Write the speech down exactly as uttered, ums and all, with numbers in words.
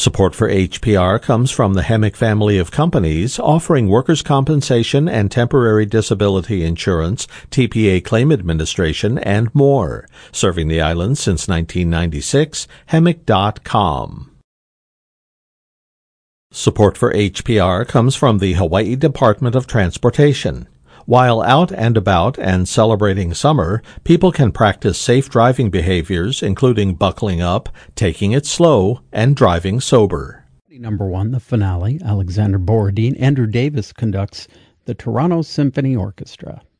Support for H P R comes from the Hemic family of companies offering workers' compensation and temporary disability insurance, T P A claim administration, and more. Serving the island since nineteen ninety-six, hemic dot com. Support for H P R comes from the Hawaii Department of Transportation. While out and about and celebrating summer, people can practice safe driving behaviors, including buckling up, taking it slow, and driving sober. Number one, the finale. Alexander Borodin. Andrew Davis conducts the Toronto Symphony Orchestra.